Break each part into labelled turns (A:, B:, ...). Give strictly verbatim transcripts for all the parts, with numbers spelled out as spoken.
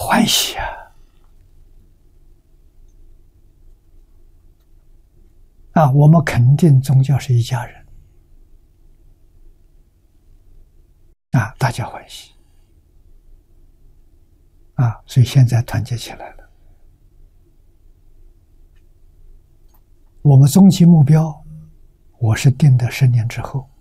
A: 欢喜啊！啊，我们肯定宗教是一家人啊，大家欢喜啊，所以现在团结起来了。我们终极目标，我是定的十年之后，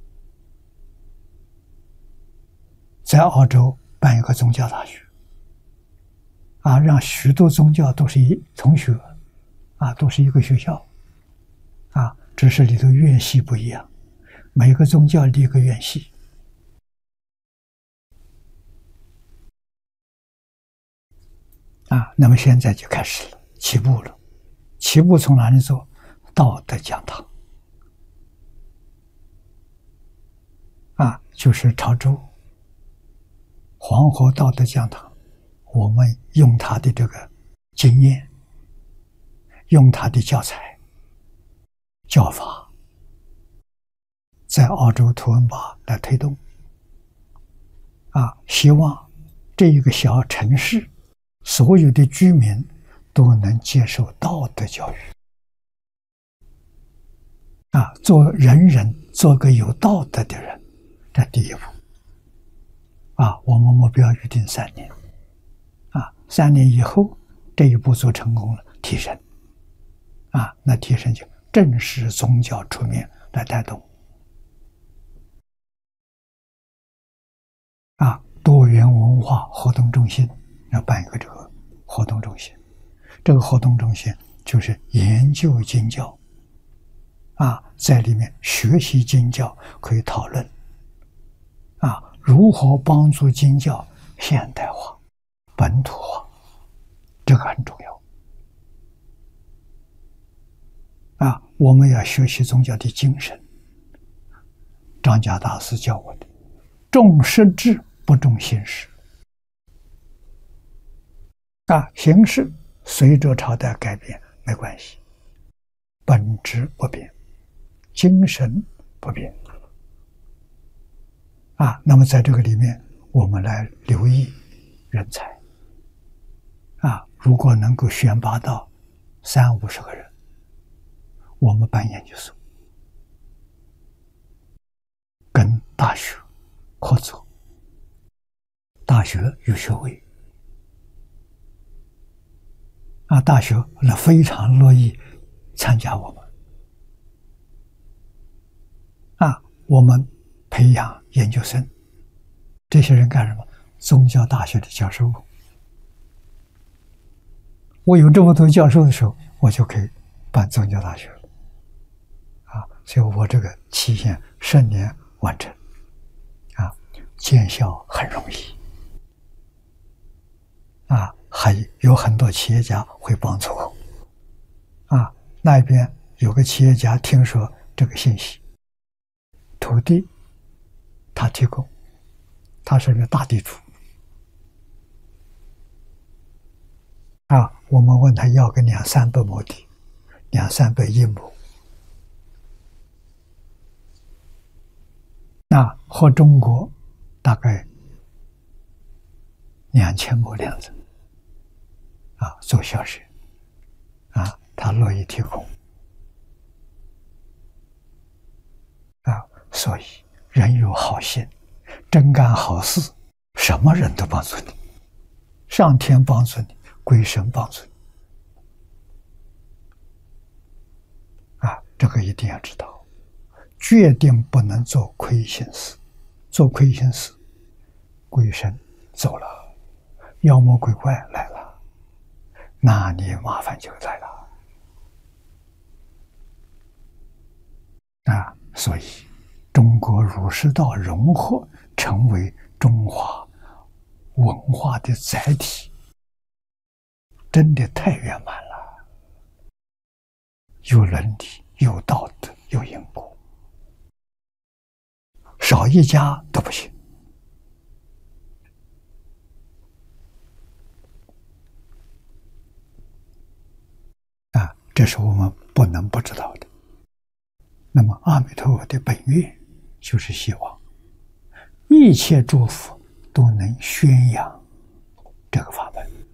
A: 在澳洲办一个宗教大学，啊，让许多宗教都是一同学，啊，都是一个学校，啊，只是里头院系不一样，每个宗教立一个院系。啊，那么现在就开始了，起步了。起步从哪里做？道德讲堂。啊，就是潮州黄河道德讲堂，我们用他的这个经验，用他的教材、教法，在澳洲图文巴来推动。啊，希望这一个小城市所有的居民都能接受道德教育。啊，做人人做个有道德的人，这第一步。啊，我们目标预定三年。啊，三年以后这一步做成功了，提升。啊，那提升就正式宗教出面来带动。啊，多元文化活动中心要办一个这个活动中心，这个活动中心就是研究经教。啊，在里面学习经教，可以讨论啊，如何帮助经教现代化、本土化，这个很重要。啊，我们要学习宗教的精神。张家大师教我的，重实质不重形式。啊，形式随着朝代改变没关系，本质不变。精神不变啊，那么在这个里面，我们来留意人才啊，如果能够选拔到三五十个人，我们办研究所，跟大学合作，大学有学位啊，大学那非常乐意参加我们。啊，我们培养研究生，这些人干什么？宗教大学的教授。我有这么多教授的时候，我就可以办宗教大学了。啊，所以我这个期限十年完成，啊，见效很容易。啊，还有很多企业家会帮助我。啊，那边有个企业家听说这个信息。土地他提供，他是个大地主啊，我们问他要个两三百亩地，两三百一亩，那和中国大概两千亩两子啊，做小学啊，他乐意提供。啊，所以人有好心，真干好事，什么人都帮助你，上天帮助你，鬼神帮助你。啊，这个一定要知道，决定不能做亏心事，做亏心事，鬼神走了，妖魔鬼怪来了，那你麻烦就来了。啊，所以中国儒释道融合成为中华文化的载体，真的太圆满了，有伦理，有道德，有因果，少一家都不行。啊，这是我们不能不知道的。那么阿弥陀佛的本愿就是希望一切诸佛都能宣扬这个法门。